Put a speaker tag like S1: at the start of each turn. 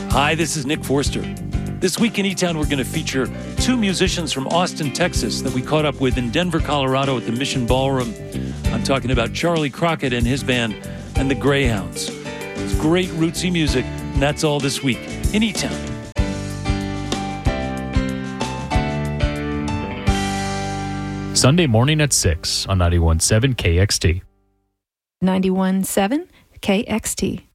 S1: Hi, this is Nick Forster. This week in E-Town, we're going to feature two musicians from Austin, Texas that we caught up with in Denver, Colorado at the Mission Ballroom. I'm talking about Charlie Crockett and his band and the Greyhounds. It's great rootsy music, and that's all this week in E-Town.
S2: Sunday morning at 6 on 91.7 KXT.
S3: 91.7 KXT.